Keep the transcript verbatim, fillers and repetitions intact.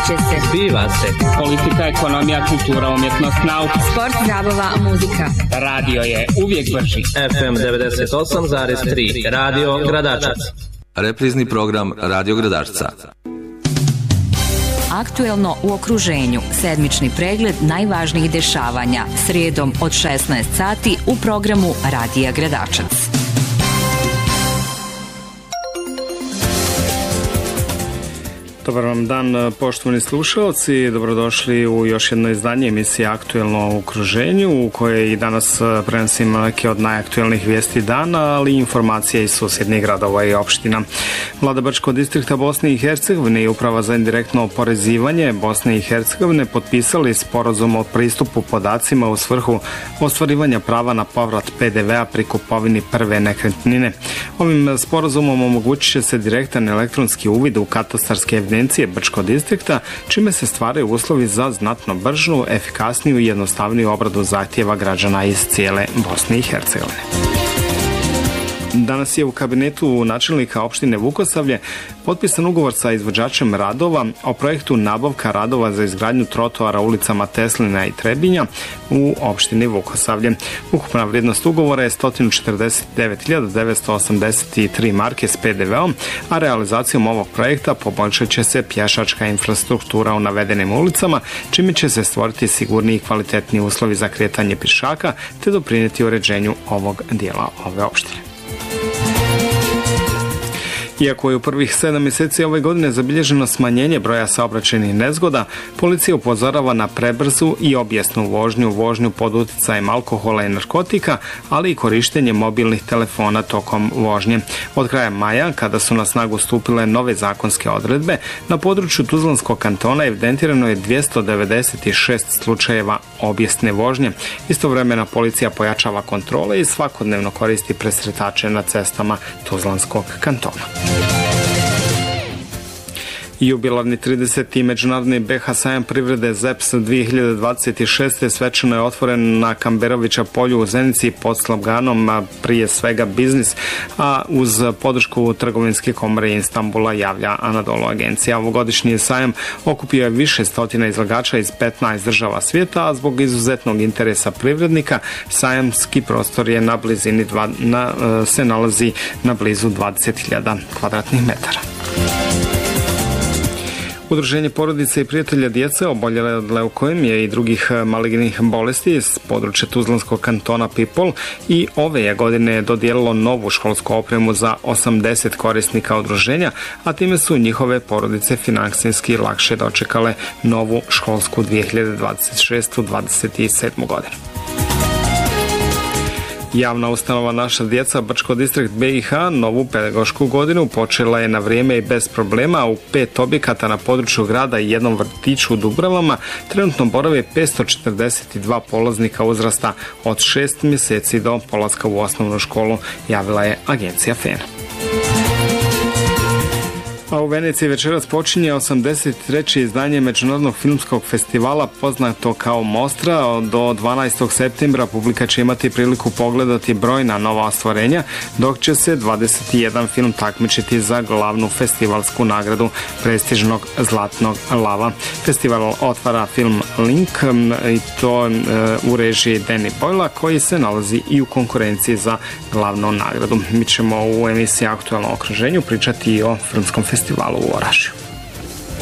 Šeće se. Zbiva se. Politika, ekonomija, kultura, umjetnost, nauka. Sport, zabava, muzika. Radio je uvijek brži. F M devedeset osam zarez tri. Radio Gradačac. Reprizni program Radio Gradačca. Aktuelno u okruženju. Sedmični pregled najvažnijih dešavanja. Srijedom od šesnaest sati u programu Radija Gradačac. Dobar vam dan, poštovani slušalci, dobrodošli u još jedno izdanje emisije Aktuelno u okruženju, u kojoj i danas prenosimo neke od najaktuelnijih vijesti dana, ali i informacije iz susjednih gradova i opština. Vlada Brčkog distrikta Bosne i Hercegovine i Uprava za indirektno oporezivanje Bosne i Hercegovine potpisali sporazum o pristupu podacima u svrhu ostvarivanja prava na povrat P D V-a pri kupovini prve nekretnine. Ovim sporazumom omogućit će se direktan elektronski uvid u katastarske evidencije Brčkog distrikta, čime se stvaraju uslovi za znatno bržu, efikasniju i jednostavniju obradu zahtjeva građana iz cijele Bosne i Hercegovine. Danas je u kabinetu načelnika opštine Vukosavlje potpisan ugovor sa izvođačem radova o projektu nabavka radova za izgradnju trotoara ulicama Teslina i Trebinja u opštini Vukosavlje. Ukupna vrijednost ugovora je sto četrdeset devet hiljada devetsto osamdeset tri marke s P D V-om, a realizacijom ovog projekta poboljšat će se pješačka infrastruktura u navedenim ulicama, čime će se stvoriti sigurniji i kvalitetniji uslovi za kretanje pješaka te doprinijeti uređenju ovog dijela ove opštine. Iako je u prvih sedam mjeseci ove godine zabilježeno smanjenje broja saobraćajnih nezgoda, policija upozorava na prebrzu i obijesnu vožnju, vožnju pod utjecajem alkohola i narkotika, ali i korištenje mobilnih telefona tokom vožnje. Od kraja maja, kada su na snagu stupile nove zakonske odredbe, na području Tuzlanskog kantona evidentirano je dvjesto devedeset šest slučajeva obijesne vožnje. Istovremeno policija pojačava kontrole i svakodnevno koristi presretače na cestama Tuzlanskog kantona. Jubilarni trideseti međunarodni B H sajam privrede Z E P S dvije hiljade dvadeset šest. svečano je otvoren na Kamberovića polju u Zenici pod sloganom prije svega biznis, a uz podršku Trgovinske komore Istanbula, javlja Anadolu agencija. Ovogodišnji sajam okupio je više stotina izlagača iz petnaest država svijeta, a zbog izuzetnog interesa privrednika sajamski prostor je na blizini dva, na, se nalazi na blizu dvadeset hiljada kvadratnih metara. Udruženje porodice i prijatelja djece oboljele od leukemije i drugih malignih bolesti iz područja Tuzlanskog kantona Pipol i ove je godine dodijelilo novu školsku opremu za osamdeset korisnika udruženja, a time su njihove porodice finansijski lakše dočekale novu školsku dvije hiljade dvadeset šeste dvadeset sedme. godinu. Javna ustanova Naša djeca Brčko distrikt B i H novu pedagošku godinu počela je na vrijeme i bez problema. U pet objekata na području grada i jednom vrtiću u Dubravama trenutno borave petsto četrdeset dva polaznika uzrasta od šest mjeseci do polaska u osnovnu školu, javila je agencija F E N. A u Veneciji večeras počinje osamdeset treće izdanje Međunarodnog filmskog festivala poznato kao Mostra. Do dvanaestog septembra publika će imati priliku pogledati brojna nova ostvarenja, dok će se dvadeset jedan film takmičiti za glavnu festivalsku nagradu prestižnog Zlatnog lava. Festival otvara film Link i to u režiji Danny Boyla, koji se nalazi i u konkurenciji za glavnu nagradu. Mi ćemo u emisiji Aktuelno okruženju pričati i o filmskom festivalu u Orašju.